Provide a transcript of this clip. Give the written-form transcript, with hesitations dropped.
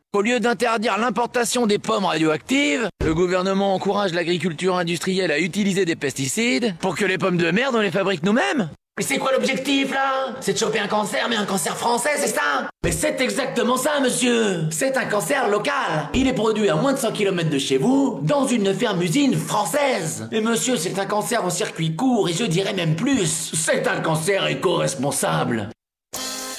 Au lieu d'interdire l'importation des pommes radioactives, le gouvernement encourage l'agriculture industrielle à utiliser des pesticides pour que les pommes de merde, on les fabrique nous-mêmes. Mais c'est quoi l'objectif, là? C'est de choper un cancer, mais un cancer français, c'est ça? Mais c'est exactement ça, monsieur. C'est un cancer local. Il est produit à moins de 100 km de chez vous, dans une ferme-usine française. Et monsieur, c'est un cancer au circuit court, et je dirais même plus. C'est un cancer éco-responsable.